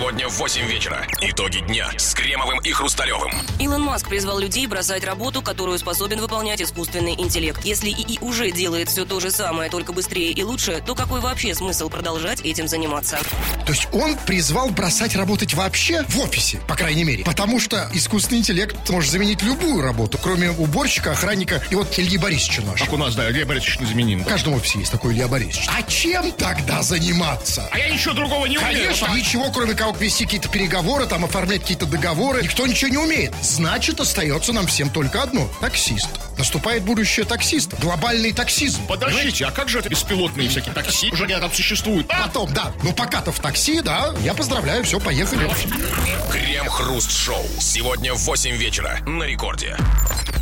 Сегодня в 8 вечера. Итоги дня с Кремовым и Хрусталевым. Илон Маск призвал людей бросать работу, которую способен выполнять искусственный интеллект. Если ИИ уже делает все то же самое, только быстрее и лучше, то какой вообще смысл продолжать этим заниматься? То есть он призвал бросать работать вообще в офисе, по крайней мере. Потому что искусственный интеллект может заменить любую работу, кроме уборщика, охранника и вот Ильи Борисовича нашего. Как у нас, да, Илья Борисович незаменим. В каждом офисе есть такой Илья Борисович. А чем тогда заниматься? А я ничего другого не умею. Конечно, ничего, кроме как вести какие-то переговоры, там, оформлять какие-то договоры. Никто ничего не умеет. Значит, остается нам всем только одно. Таксист. Наступает будущее таксиста. Глобальный таксизм. Подождите, а как же это беспилотные всякие такси? Уже где-то там существуют. Потом, да. Ну, пока-то в такси, да. Я поздравляю, все, поехали. Крем-хруст-шоу. Сегодня в 8 вечера на Рекорде.